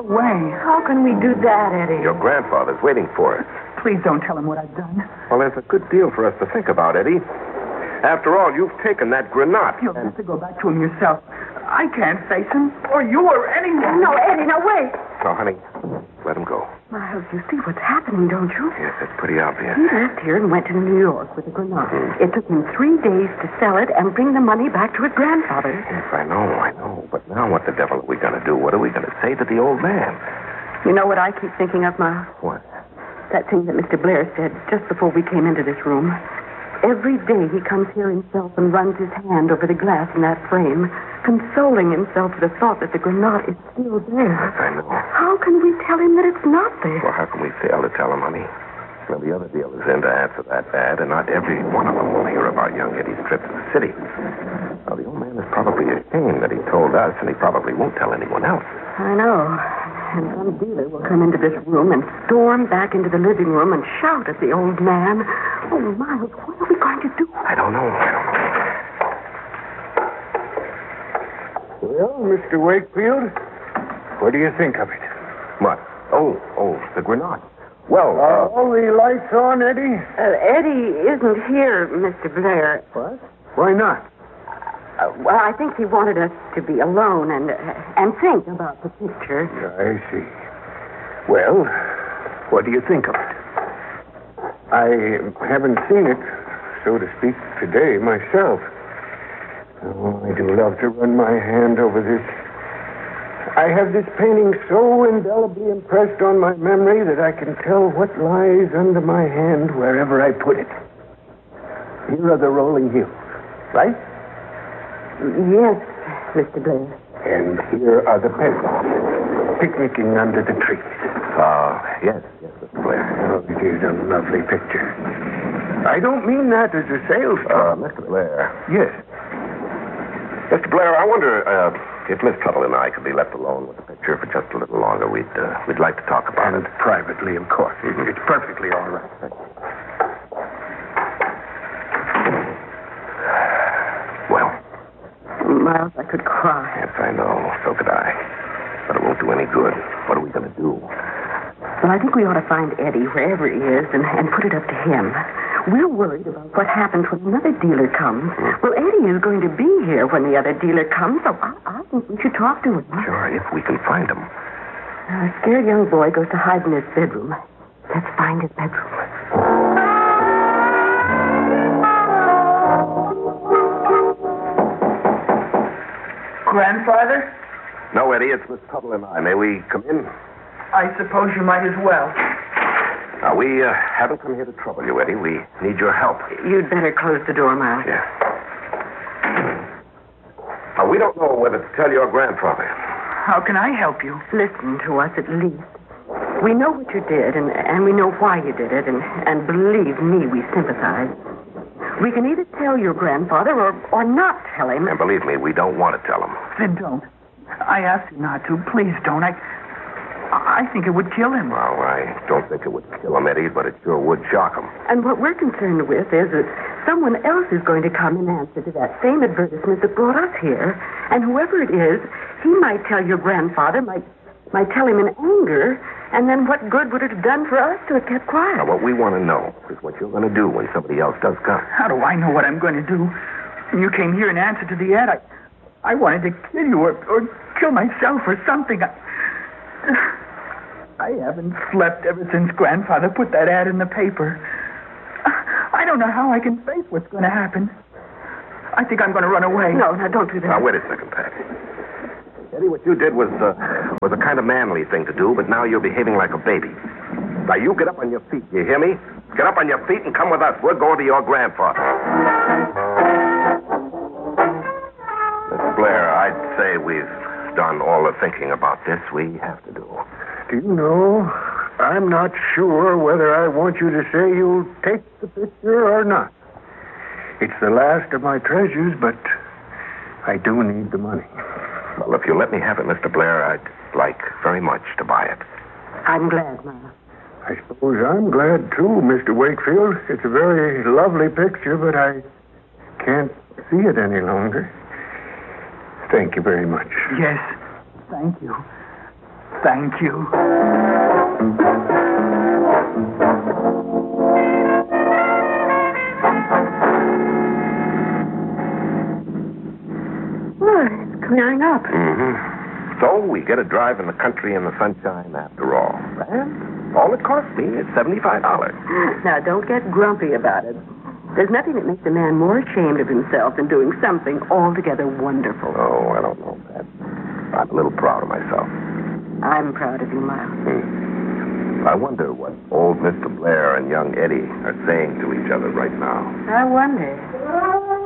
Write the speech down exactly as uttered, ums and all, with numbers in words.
way. How can we do that, Eddie? Your grandfather's waiting for us. Please don't tell him what I've done. Well, there's a good deal for us to think about, Eddie. After all, you've taken that granate. You'll have to go back to him yourself. I can't face him, or you, or anyone. No, Eddie, now wait. No, honey, let him go. Miles, you see what's happening, don't you? Yes, it's pretty obvious. He left here and went to New York with a granate. Mm-hmm. It took him three days to sell it and bring the money back to his grandfather. Yes, I know, I know. But now what the devil are we going to do? What are we going to say to the old man? You know what I keep thinking of, Miles? What? That thing that Mister Blair said just before we came into this room. Every day he comes here himself and runs his hand over the glass in that frame, consoling himself with the thought that the granate is still there. Yes, I know. How can we tell him that it's not there? Well, how can we fail to tell him, honey? Well, the other deal is in to answer that ad, and not every one of them will hear about young Eddie's trip to the city. Now, the old man is probably ashamed that he told us, and he probably won't tell anyone else. I know. And some dealer will come into this room and storm back into the living room and shout at the old man. Oh, Miles, what are we going to do? I don't know. I don't know. Well, Mister Wakefield, what do you think of it? What? Oh, oh, the granate. Well, Are uh... all the lights on, Eddie? Uh, Eddie isn't here, Mister Blair. What? Why not? Uh, well, I think he wanted us to be alone and uh, and think about the picture. I see. Well, what do you think of it? I haven't seen it, so to speak, today myself. Oh, I do love to run my hand over this. I have this painting so indelibly impressed on my memory that I can tell what lies under my hand wherever I put it. Here are the rolling hills, right? Yes, Mister Blair. And here are the peasants, picnicking under the trees. Uh, yes, yes, Mister Blair. Oh, it is a lovely picture. I don't mean that as a sales Uh, talk. Mister Blair. Yes. Mister Blair, I wonder uh, if Miss Tuttle and I could be left alone with the picture for just a little longer. We'd uh, we'd like to talk about And it. privately, of course. It, it's perfectly all right. Well. Miles, I could cry. Yes, I know. So could I. But it won't do any good. What are we going to do? Well, I think we ought to find Eddie wherever he is and, and put it up to him. We're worried about what happens when another dealer comes. Hmm. Well, Eddie is going to be here when the other dealer comes, so I, I think we should talk to him. Sure, if we can find him. Uh, a scared young boy goes to hide in his bedroom. Let's find his bedroom. Grandfather? No, Eddie, it's Miss Tuttle and I. May we come in? I suppose you might as well. Now, we uh, haven't come here to trouble you, Eddie. We need your help. You'd better close the door, Miles. Yeah. Now, we don't know whether to tell your grandfather. How can I help you? Listen to us at least. We know what you did, and, and we know why you did it, and, and believe me, we sympathize. We can either tell your grandfather or, or not tell him. And believe me, we don't want to tell him. Then don't. I ask you not to. Please don't. I I think it would kill him. Well, I don't think it would kill him, Eddie, but it sure would shock him. And what we're concerned with is that someone else is going to come in answer to that same advertisement that brought us here. And whoever it is, he might tell your grandfather, might might tell him in anger, and then what good would it have done for us to have kept quiet? Now, what we want to know is what you're going to do when somebody else does come. How do I know what I'm going to do? When you came here in answer to the ad, I, I wanted to kill you or, or kill myself or something. I, I haven't slept ever since Grandfather put that ad in the paper. I don't know how I can face what's going to happen. I think I'm going to run away. No, no, don't do that. Now, wait a second, Pat. Eddie, what you did was uh, was a kind of manly thing to do, but now you're behaving like a baby. Now, you get up on your feet, you hear me? Get up on your feet and come with us. We're going to your grandfather. Miss Blair, I'd say we've done all the thinking about this we have to do. Do you know, I'm not sure whether I want you to say you'll take the picture or not. It's the last of my treasures, but I do need the money. Well, if you let me have it, Mister Blair, I'd like very much to buy it. I'm glad, Miles. I suppose I'm glad, too, Mister Wakefield. It's a very lovely picture, but I can't see it any longer. Thank you very much. Yes, thank you. thank you. Well, it's clearing up. Mm-hmm. So we get a drive in the country in the sunshine after all. And all it cost me is seventy-five dollars. Now, don't get grumpy about it. There's nothing that makes a man more ashamed of himself than doing something altogether wonderful. Oh, I don't know, Pat. I'm a little proud of myself. I'm proud of you, Miles. Hmm. I wonder what old Mister Blair and young Eddie are saying to each other right now. I wonder.